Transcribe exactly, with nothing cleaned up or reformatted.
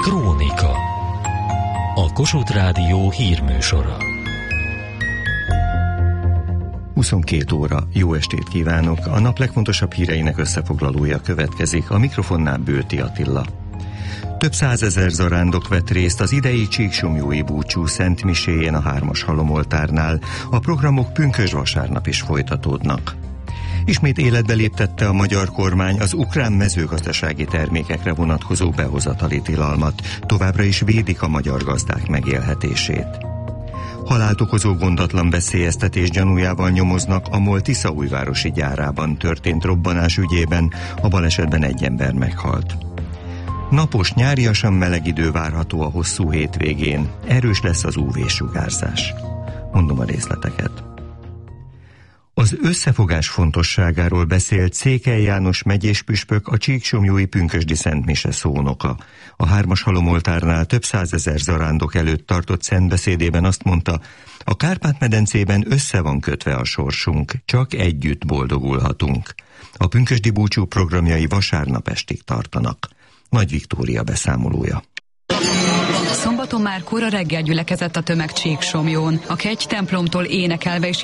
Krónika. A Kossuth Rádió hírműsora. huszonkét óra. Jó estét kívánok! A nap legfontosabb híreinek összefoglalója következik. A mikrofonnál Bőti Attila. Több százezer zarándok vett részt az idei csíksomlyói búcsú szentmiséjén a Hármas halomoltárnál. A programok pünkösdvasárnap is folytatódnak. Ismét életbe léptette a magyar kormány az ukrán mezőgazdasági termékekre vonatkozó behozatali tilalmat. Továbbra is védik a magyar gazdák megélhetését. Halált okozó gondatlan veszélyeztetés gyanújával nyomoznak a MOL tiszaújvárosi gyárában történt robbanás ügyében, a balesetben egy ember meghalt. Napos, nyáriasan meleg idő várható a hosszú hétvégén, erős lesz az ú vé-sugárzás. Mondom a részleteket. Az összefogás fontosságáról beszélt Székely János megyés püspök, a csíksomlyói pünkösdi szentmise szónoka. A Hármas halomoltárnál több százezer zarándok előtt tartott szentbeszédében azt mondta, a Kárpát-medencében össze van kötve a sorsunk, csak együtt boldogulhatunk. A pünkösdi búcsú programjai vasárnap estig tartanak. Nagy Viktória beszámolója. Szombaton már kora reggel gyülekezett a tömeg Csíksomlyón. A kegy templomtól énekelve és